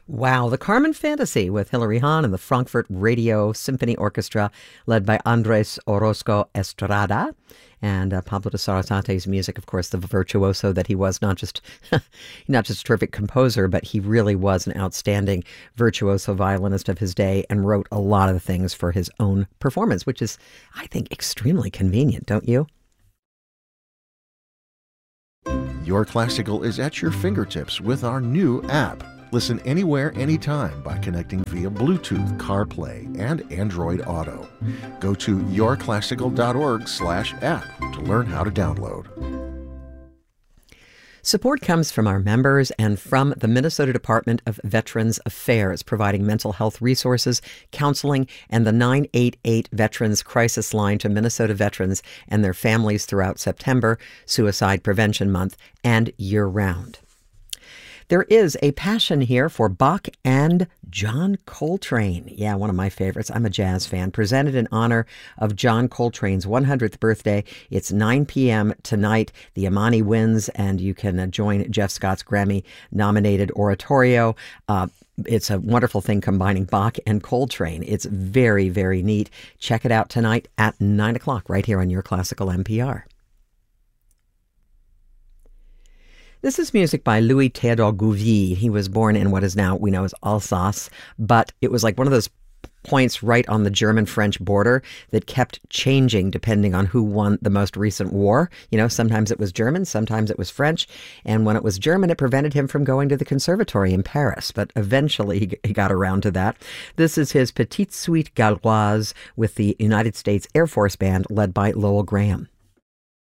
Wow, the Carmen Fantasy with Hilary Hahn and the Frankfurt Radio Symphony Orchestra, led by Andres Orozco Estrada. And Pablo de Sarasate's music, of course, the virtuoso that he was, not just a terrific composer, but he really was an outstanding virtuoso violinist of his day and wrote a lot of the things for his own performance, which is, I think, extremely convenient, don't you? Your Classical is at your fingertips with our new app. Listen anywhere, anytime by connecting via Bluetooth, CarPlay, and Android Auto. Go to yourclassical.org/app to learn how to download. Support comes from our members and from the Minnesota Department of Veterans Affairs, providing mental health resources, counseling, and the 988 Veterans Crisis Line to Minnesota veterans and their families throughout September, Suicide Prevention Month, and year-round. There is a passion here for Bach and John Coltrane. Yeah, one of my favorites. I'm a jazz fan. Presented in honor of John Coltrane's 100th birthday. It's 9 p.m. tonight. The Imani wins, and you can join Jeff Scott's Grammy-nominated oratorio. It's a wonderful thing combining Bach and Coltrane. It's very, very neat. Check it out tonight at 9 o'clock right here on Your Classical NPR. This is music by Louis Théodore Gouvy. He was born in what is now we know as Alsace, but it was like one of those points right on the German-French border that kept changing depending on who won the most recent war. You know, sometimes it was German, sometimes it was French, and when it was German, it prevented him from going to the conservatory in Paris, but eventually he got around to that. This is his Petite Suite Galloise with the United States Air Force Band led by Lowell Graham.